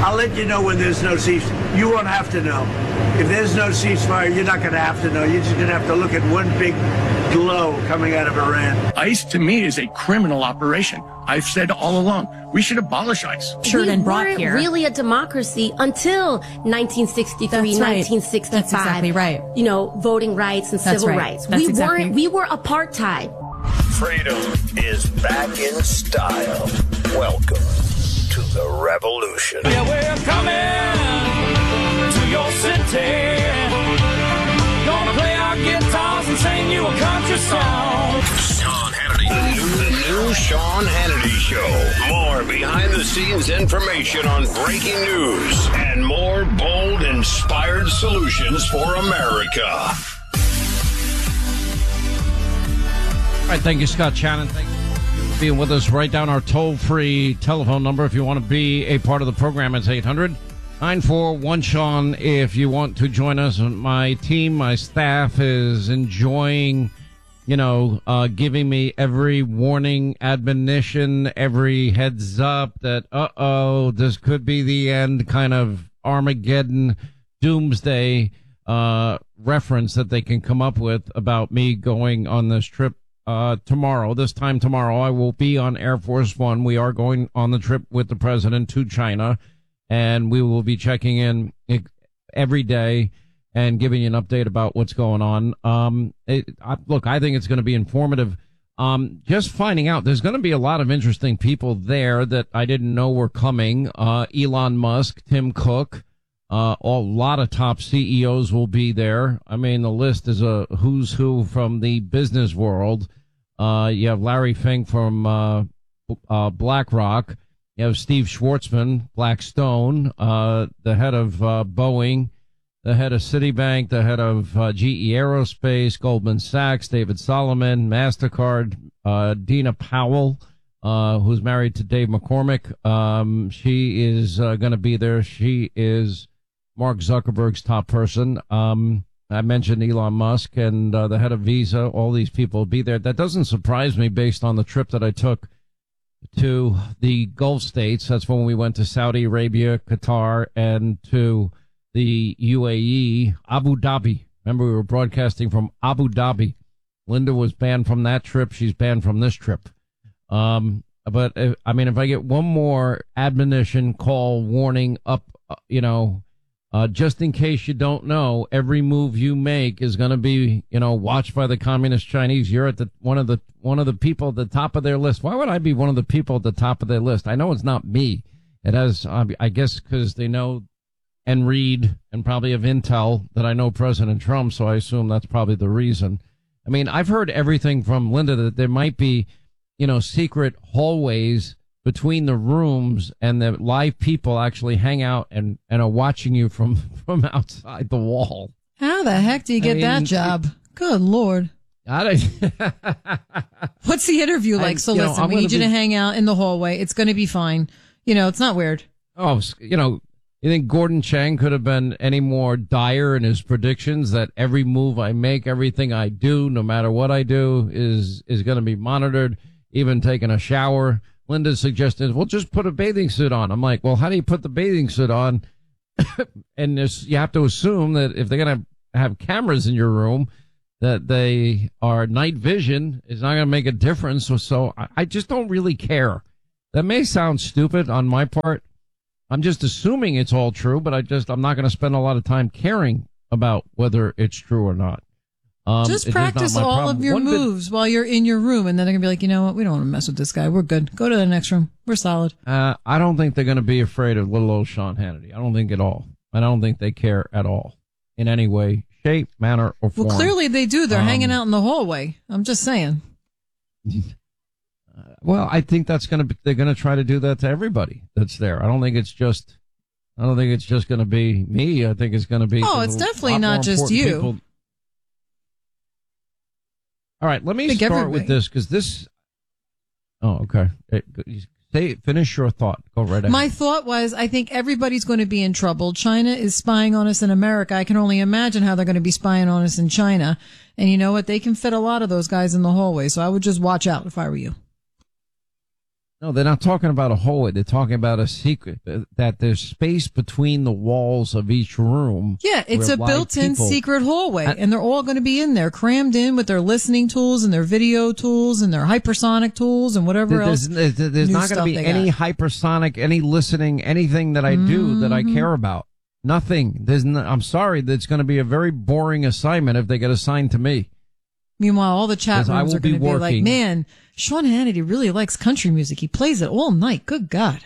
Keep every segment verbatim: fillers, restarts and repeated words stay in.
I'll let you know when there's no ceasefire. You won't have to know. If there's no ceasefire, you're not going to have to know. You're just going to have to look at one big glow coming out of Iran. ICE, to me, is a criminal operation. I've said all along, we should abolish ICE. We and brought weren't here. really a democracy until nineteen sixty-three, That's right. nineteen sixty-five. That's exactly right. You know, voting rights and That's civil right. rights. That's we exactly- weren't. We were apartheid. Freedom is back in style. Welcome to the revolution. Yeah, we're coming to your city. Gonna play our guitars and sing you a country song. Sean Hannity. The new, the new Sean Hannity Show. More behind-the-scenes information on breaking news and more bold, inspired solutions for America. All right, thank you, Scott Shannon. Thank you for being with us. Write down our toll-free telephone number if you want to be a part of the program. It's eight hundred, nine four one, Sean. If you want to join us, my team, my staff is enjoying, you know, uh, giving me every warning, admonition, every heads up that, uh-oh, this could be the end, kind of Armageddon, doomsday uh, reference that they can come up with about me going on this trip. Uh, tomorrow, this time tomorrow, I will be on Air Force One. We are going on the trip with the president to China, and we will be checking in every day and giving you an update about what's going on. Um, it, I, look, I think it's going to be informative. Um, just finding out there's going to be a lot of interesting people there that I didn't know were coming. Uh, Elon Musk, Tim Cook, uh, a lot of top C E Os will be there. I mean, the list is a who's who from the business world. Uh, you have Larry Fink from, uh, uh, BlackRock. You have Steve Schwartzman, Blackstone, uh, the head of, uh, Boeing, the head of Citibank, the head of, uh, G E Aerospace, Goldman Sachs, David Solomon, MasterCard, uh, Dina Powell, uh, who's married to Dave McCormick. Um, she is, uh, gonna be there. She is Mark Zuckerberg's top person. Um, I mentioned Elon Musk and uh, the head of Visa. All these people will be there. That doesn't surprise me based on the trip that I took to the Gulf states. That's when we went to Saudi Arabia, Qatar, and to the U A E, Abu Dhabi. Remember, we were broadcasting from Abu Dhabi. Linda was banned from that trip. She's banned from this trip. Um, but, if, I mean, if I get one more admonition, call, warning up, uh, you know, Uh, just in case you don't know, every move you make is going to be, you know, watched by the communist Chinese. You're at the one of the one of the people at the top of their list. Why would I be one of the people at the top of their list? I know it's not me. It has, I guess, because they know and read and probably have intel that I know President Trump, so I assume that's probably the reason. I mean, I've heard everything from Linda that there might be, you know, secret hallways between the rooms, and the live people actually hang out and, and are watching you from, from outside the wall. How the heck do you get I mean, that job? It, Good Lord. I don't, What's the interview like? I, so listen, know, we need you be, to hang out in the hallway. It's going to be fine. You know, it's not weird. Oh, you know, you think Gordon Chang could have been any more dire in his predictions that every move I make, everything I do, no matter what I do, is, is going to be monitored, even taking a shower. Linda suggested, well, just put a bathing suit on. I'm like, well, how do you put the bathing suit on? And this, you have to assume that if they're going to have cameras in your room, that they are night vision is not going to make a difference. So, so I, I just don't really care. That may sound stupid on my part. I'm just assuming it's all true, but I just, I'm not going to spend a lot of time caring about whether it's true or not. Um, Just practice all problem. of your One moves bit, while you're in your room, and then they're going to be like, you know what, we don't want to mess with this guy. We're good. Go to the next room. We're solid. Uh, I don't think they're going to be afraid of little old Sean Hannity. I don't think at all. I don't think they care at all in any way, shape, manner, or form. Well, clearly they do. They're um, hanging out in the hallway. I'm just saying. Uh, well, I think that's going to be, they're going to try to do that to everybody that's there. I don't think it's just, I don't think it's just going to be me. I think it's going to be. Oh, it's definitely not just you. People. All right, let me start everybody. with this because this. Oh, okay. Say, finish your thought. Go right ahead. My thought was, I think everybody's going to be in trouble. China is spying on us in America. I can only imagine how they're going to be spying on us in China. And you know what? They can fit a lot of those guys in the hallway. So I would just watch out if I were you. No, they're not talking about a hallway. They're talking about a secret, uh, that there's space between the walls of each room. Yeah, it's where a live built-in people- secret hallway, And- and they're all going to be in there, crammed in with their listening tools and their video tools and their hypersonic tools and whatever There- else. There's, there's, there's new not going stuff to be they any got. hypersonic, any listening, anything that I do that I Mm-hmm. care about. Nothing. There's no, I'm sorry. That's going to be a very boring assignment if they get assigned to me. Meanwhile, all the chat 'Cause I rooms will are going be to be like, working. man, Sean Hannity really likes country music. He plays it all night. Good God.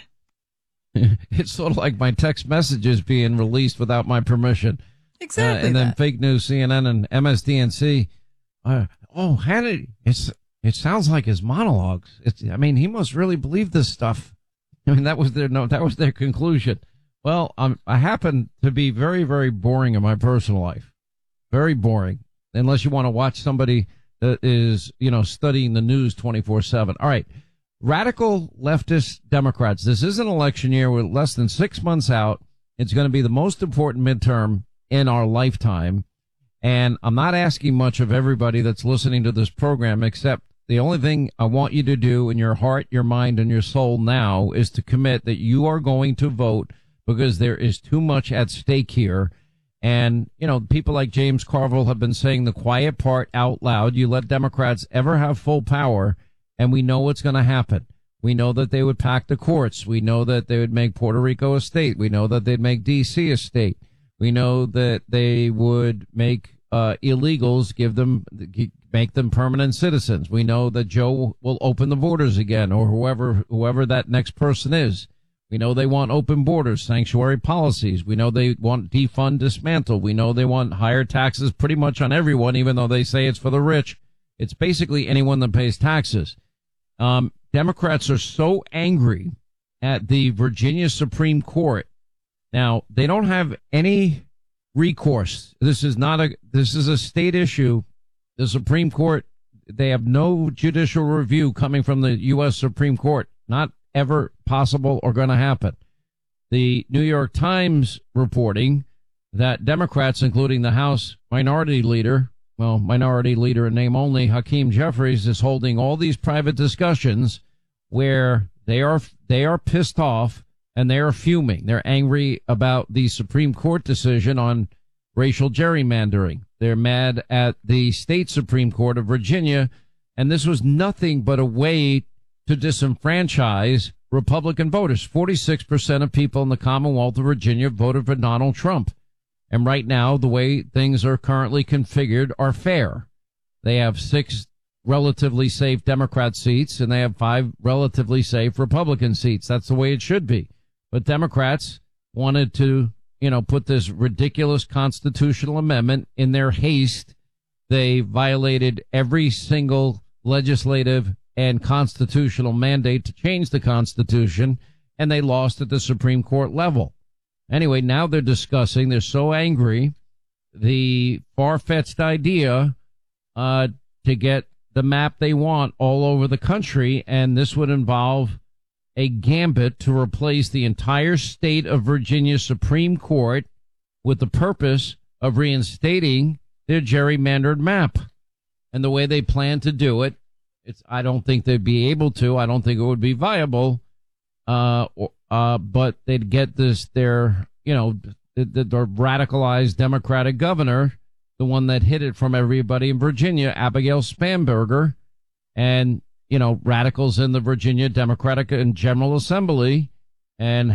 It's sort of like my text messages being released without my permission. Exactly Uh, and then that. fake news, C N N and M S D N C. Uh, oh, Hannity. It's, it sounds like his monologues. It's, I mean, he must really believe this stuff. I mean, that was their, no, that was their conclusion. Well, I'm, I happen to be very, very boring in my personal life. Very boring. Unless you want to watch somebody that is, you know, studying the news twenty-four seven. All right. Radical leftist Democrats. This is an election year. We're less than six months out. It's going to be the most important midterm in our lifetime. And I'm not asking much of everybody that's listening to this program, except the only thing I want you to do in your heart, your mind, and your soul now is to commit that you are going to vote, because there is too much at stake here. And, you know, people like James Carville have been saying the quiet part out loud. You let Democrats ever have full power, and we know what's going to happen. We know that they would pack the courts. We know that they would make Puerto Rico a state. We know that they'd make D C a state. We know that they would make uh, illegals, give them, make them permanent citizens. We know that Joe will open the borders again, or whoever, whoever that next person is. We know they want open borders, sanctuary policies. We know they want defund, dismantle. We know they want higher taxes pretty much on everyone, even though they say it's for the rich. It's basically anyone that pays taxes. Um, Democrats are so angry at the Virginia Supreme Court. Now, they don't have any recourse. This is not a, this is a state issue. The Supreme Court, they have no judicial review coming from the U S Supreme Court. Not ever possible or going to happen. The New York Times reporting that Democrats, including the House Minority Leader, well, Minority Leader in name only, Hakeem Jeffries, is holding all these private discussions where they are they are pissed off and they are fuming. They're angry about the Supreme Court decision on racial gerrymandering. They're mad at the state Supreme Court of Virginia, and this was nothing but a way to disenfranchise Republican voters. forty-six percent of people in the Commonwealth of Virginia voted for Donald Trump. And right now, the way things are currently configured are fair. They have six relatively safe Democrat seats, and they have five relatively safe Republican seats. That's the way it should be. But Democrats wanted to, you know, put this ridiculous constitutional amendment in their haste. They violated every single legislative and constitutional mandate to change the Constitution, and they lost at the Supreme Court level. Anyway, now they're discussing, they're so angry, the far-fetched idea uh to get the map they want all over the country, and this would involve a gambit to replace the entire state of Virginia Supreme Court with the purpose of reinstating their gerrymandered map. And the way they plan to do it, It's, I don't think they'd be able to. I don't think it would be viable. Uh, uh, but they'd get this, their, you know, the, the, the radicalized Democratic governor, the one that hid it from everybody in Virginia, Abigail Spanberger, and, you know, radicals in the Virginia Democratic and General Assembly, and